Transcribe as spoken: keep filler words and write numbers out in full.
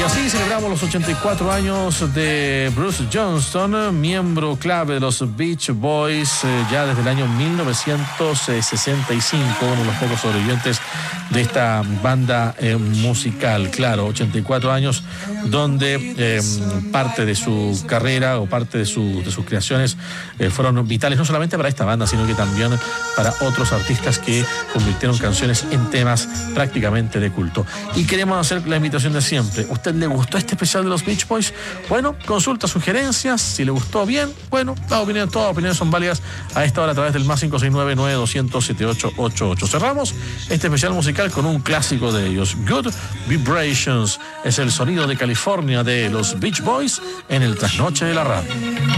así celebramos los ochenta y cuatro años de Bruce Johnston, miembro clave de los Beach Boys, eh, ya desde el año mil novecientos sesenta y cinco, uno de los pocos sobrevivientes de esta banda eh, musical. Claro, ochenta y cuatro años donde eh, parte de su carrera o parte de, su, de sus creaciones eh, fueron vitales, no solamente para esta banda, sino que también para otros artistas que convirtieron canciones en temas prácticamente de culto. Y queremos hacer la invitación de siempre. ¿Usted le gustó este especial de los Beach Boys? Bueno, consulta sugerencias. Si le gustó, bien. Bueno, las opiniones, todas las opiniones son válidas a esta hora a través del más cinco seis nueve, nueve dos cero cero, siete ocho ocho ocho. Cerramos este especial musical con un clásico de ellos. Good Vibrations es el sonido de California de los Beach Boys en el trasnoche de la radio.